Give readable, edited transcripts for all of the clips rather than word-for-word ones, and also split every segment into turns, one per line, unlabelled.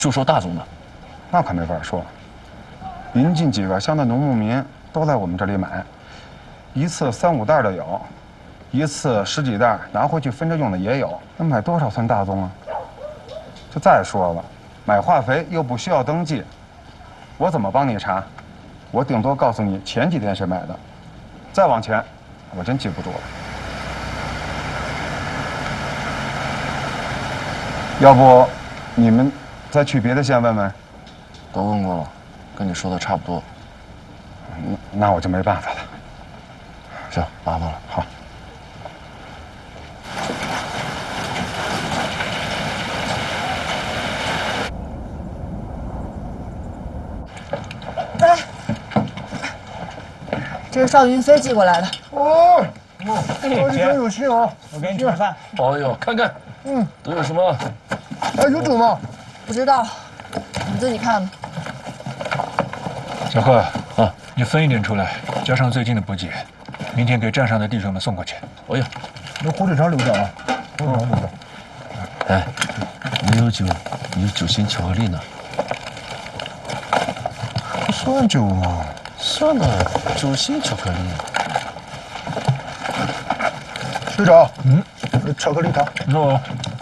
就说大宗的，
那可没法说。临近几个乡的农牧民都在我们这里买，一次3、5袋的有，一次10几袋拿回去分着用的也有。那买多少算大宗啊？就再说了，买化肥又不需要登记，我怎么帮你查？我顶多告诉你前几天谁买的，再往前，我真记不住了。要不，你们再去别的县问问？
都问过了，跟你说的差不多。
那我就没办法了。
行，麻烦了。
好。
哎，这是邵云飞寄过来的。
哦，赵医生有信啊！
我给你吃饭。
哎呦，看看，都有什么？
哎，有酒吗？
不知道，你自己看吧。
小贺啊，你分一点出来，加上最近的补给，明天给站上的弟兄们送过去。
哎呀，
那火腿肠留着啊，火腿肠留着。
哎，没有酒，有酒心巧克力呢。
不算酒吗？
算了，酒心巧克力。
队长，巧克力糖。
哦。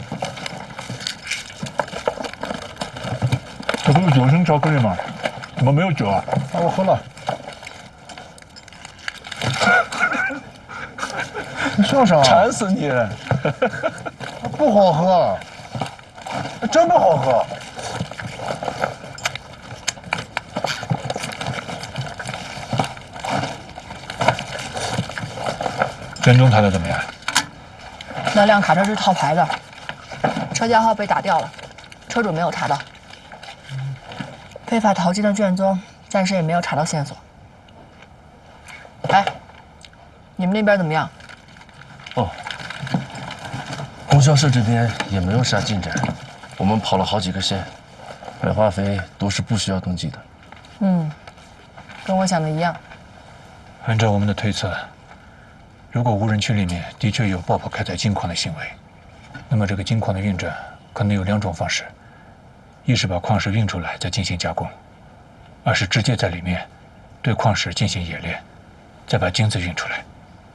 这不是酒心巧克力吗？怎么没有酒啊？
那我喝了。你笑啥？
馋死你！
不好喝，真不好喝。
跟踪他的怎么样？
那辆卡车是套牌的，车架号被打掉了，车主没有查到。非法淘金的卷宗暂时也没有查到线索。哎，你们那边怎么样？
哦，供销社这边也没有啥进展，我们跑了好几个县，买化肥都是不需要登记的。
跟我想的一样。
按照我们的推测，如果无人区里面的确有爆破开采金矿的行为，那么这个金矿的运转可能有2种方式：一是把矿石运出来再进行加工，二是直接在里面对矿石进行冶炼，再把金子运出来。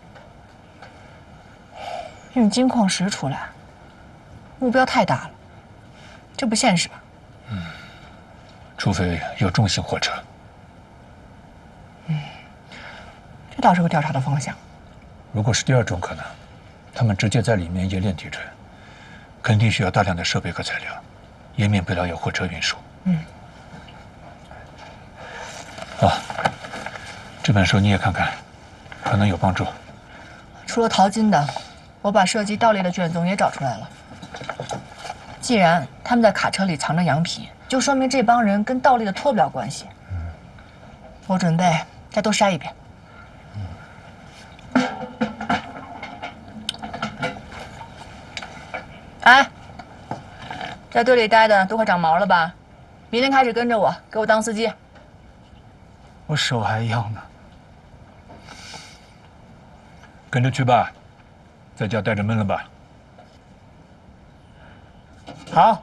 运金矿石出来，目标太大了，这不现实吧？
除非有重型货车。
这倒是个调查的方向。
如果是第2种可能，他们直接在里面冶炼提纯，肯定需要大量的设备和材料，也免不了有货车运输。这本书你也看看，可能有帮助。
除了淘金的，我把涉及盗猎的卷宗也找出来了。既然他们在卡车里藏着羊皮，就说明这帮人跟盗猎的脱不了关系。我准备再多筛一遍。哎，在队里待的都快长毛了吧？明天开始跟着我，给我当司机。
我手还痒呢。跟着去吧，在家待着闷了吧？
好。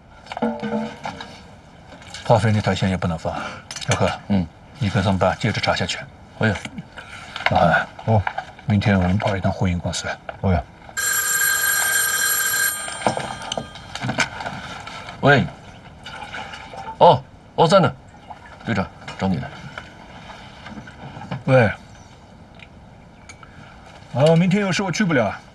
化肥那条线也不能放。小贺，你跟宋爸接着查下去。
哎呀，
老韩，
哦，
明天我们跑一趟货运公司。
哦呀。
喂。哦，在呢，队长找你呢。
喂。明天有事我去不了。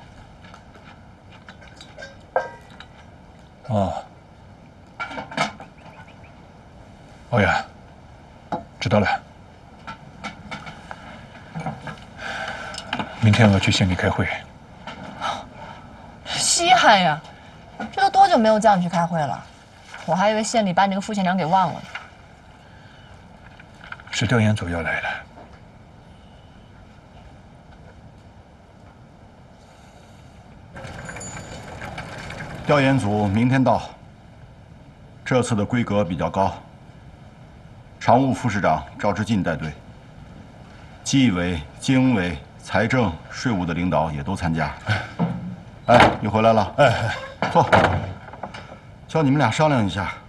哦呀，知道了。明天我要去县里开会。
稀罕呀！这都多久没有叫你去开会了？我还以为县里把你那个副县长给忘了呢。
是调研组要来了。
调研组明天到。这次的规格比较高，常务副市长赵志进带队，纪委、经委、财政、税务的领导也都参加。哎，你回来了。哎，坐。叫你们俩商量一下，